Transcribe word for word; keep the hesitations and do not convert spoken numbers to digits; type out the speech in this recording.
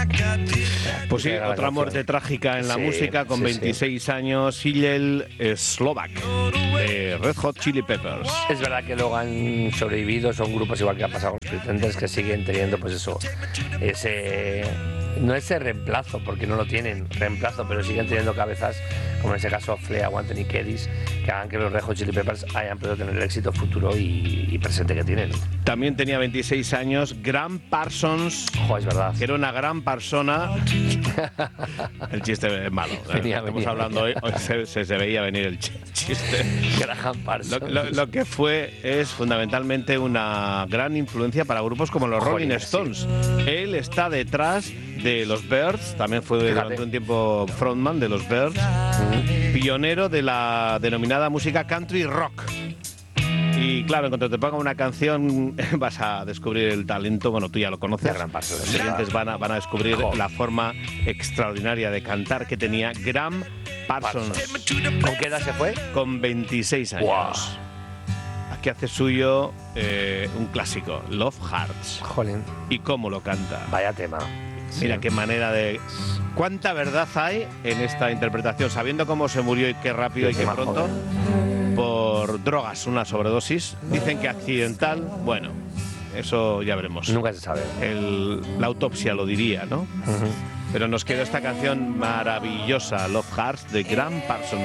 Pues sí, otra muerte trágica en la sí, música con sí, veintiséis sí. años, Hillel Slovak, de Red Hot Chili Peppers. Es verdad que luego han sobrevivido, son grupos igual que ha pasado con los Pretenders que siguen teniendo pues eso, ese, no ese reemplazo, porque no lo tienen, reemplazo, pero siguen teniendo cabezas, como en ese caso Flea o Anthony Kiedis, que hagan que los Red Hot Chili Peppers hayan podido tener el éxito futuro y, y presente que tienen. También tenía veintiséis años Graham Parsons, Ojo, es verdad. que era una gran persona. El chiste es malo. Venía, Estamos venía, hablando venía. hoy, hoy se, se, se veía venir el ch- chiste. Graham Parsons. Lo, lo, lo que fue es fundamentalmente una gran influencia para grupos como los Jolín, Rolling Stones. Sí. Él está detrás de los Byrds, también fue Fíjate. durante un tiempo frontman de los Byrds, uh-huh. pionero de la denominada música country rock. Y claro, en cuanto te ponga una canción vas a descubrir el talento, bueno, tú ya lo conoces, Gran Parsons, los siguientes van a, van a descubrir Joder. la forma extraordinaria de cantar que tenía Graham Parsons. Parsons. ¿Con qué edad se fue? Con veintiséis años. Wow. Aquí hace suyo eh, un clásico, Love Hearts. Jolín. ¿Y cómo lo canta? Vaya tema. Mira sí. qué manera de... ¿Cuánta verdad hay en esta interpretación? Sabiendo cómo se murió y qué rápido y qué pronto, por drogas, una sobredosis. Dicen que accidental, bueno, eso ya veremos. Nunca se sabe. El, la autopsia lo diría, ¿no? Uh-huh. Pero nos quedó esta canción maravillosa, Love Hearts, de Graham Parsons.